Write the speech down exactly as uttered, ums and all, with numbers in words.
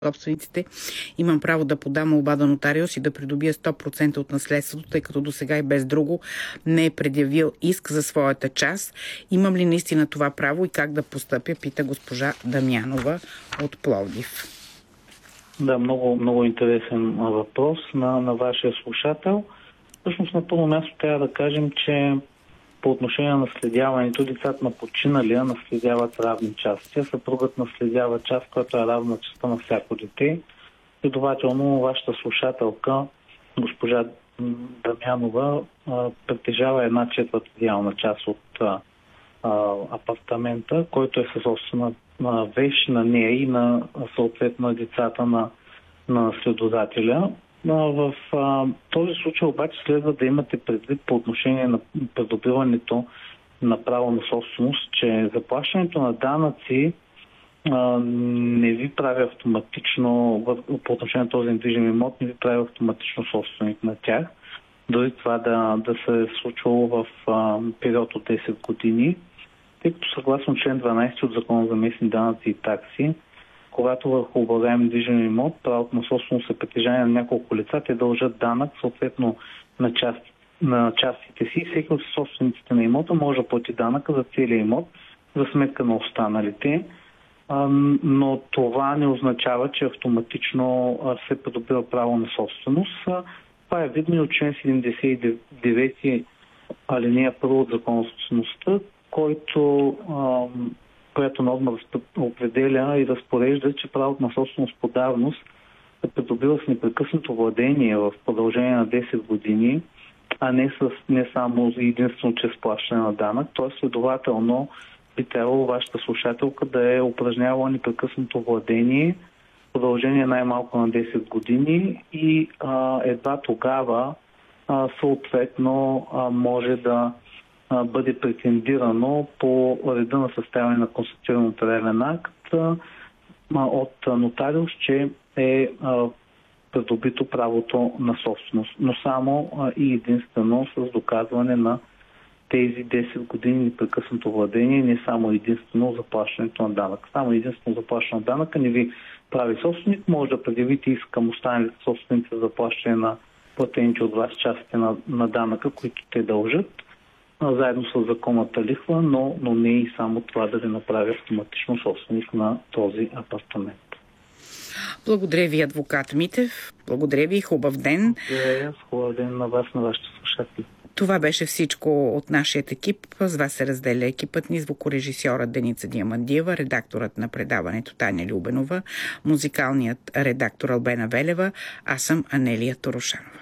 собствениците, имам право да подам молба до нотариус и да придобия сто процента от наследството, тъй като до сега и без друго не е предявил иск за своята част. Имам ли наистина това право и как да постъпя, пита госпожа Дамянова от Пловдив. Да, много, много интересен въпрос на, на вашия слушател. Всъщност на първо място трябва да кажем, че по отношение на наследяването, децата на починалия наследяват равни части. Съпругът наследява част, която е равна частта на всяко дете. Следователно, вашата слушателка, госпожа Дамянова, притежава една четвърт идеална част от а, а, апартамента, който е със собствена вещ на нея и на съответно на децата на, на наследодателя. В а, този случай обаче следва да имате предвид по отношение на придобиването на право на собственост, че заплащането на данъци а, не ви прави автоматично, по отношение на този недвижим имот, не ви прави автоматично собственик на тях. Дори това да, да се е случвало в а, период от десет години, тъй като съгласно член дванадесети от Закона за местни данъци и такси, когато върху облагаем движим имот, правото на собственост е притежание на няколко лица, те дължат данък съответно на, част, на частите си. Всеки от собствениците на имота може да плати данъка за целия имот, за сметка на останалите, но това не означава, че автоматично се придобива право на собственост. Това е видно и от член седемдесет и девети алинея първа от Закона за собствеността, който която норма определя и разпорежда, че правото на собственост по давност се придобива с непрекъснато владение в продължение на десет години, а не, с, не само единствено чрез плащане на данък. Тоест, следователно би трябвало вашата слушателка да е упражнявала непрекъснато владение в продължение най-малко на десет години и а, едва тогава а, съответно а, може да бъде претендирано по реда на съставяне на констативен нотариален акт от нотариус, че е придобито правото на собственост, но само и единствено с доказване на тези десет години непрекъснато владение, не само единствено заплащането на данък. Само единствено заплащане на данъка не ви прави собственик. Може да предявите иск към останалите собственици за заплащане на платените от вас частите на, на данъка, които те дължат, заедно с законната лихва, но, но не и само това да ви направи автоматично собственик на този апартамент. Благодаря ви, адвокат Митев. Благодаря ви и хубав ден. Благодаря, хубав ден на вас, на вашите слушатели. Това беше всичко от нашия екип. С вас се разделя екипът ни, звукорежисьорът Деница Диамандиева, редакторът на предаването Таня Любенова, музикалният редактор Албена Велева, аз съм Анелия Торошанова.